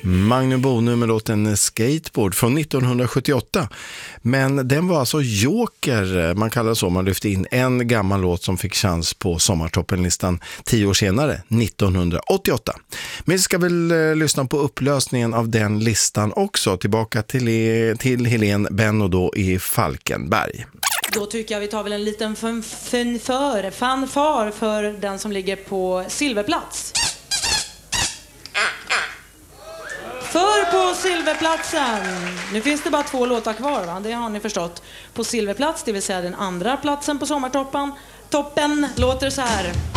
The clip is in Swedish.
Magnum Bonum med låten Skateboard från 1978. Men den var alltså joker, man kallar det så, man lyfte in en gammal låt som fick chans på sommartoppenlistan 10 år senare, 1988. Men vi ska väl lyssna på upplösningen av den listan också, tillbaka till Helene Benno då i Falkenberg. Då tycker jag vi tar väl en liten fanfar för den som ligger på silverplats. För på silverplatsen, nu finns det bara 2 låtar kvar, va? Det har ni förstått. På silverplats, det vill säga den andra platsen på sommartoppen, låter så här.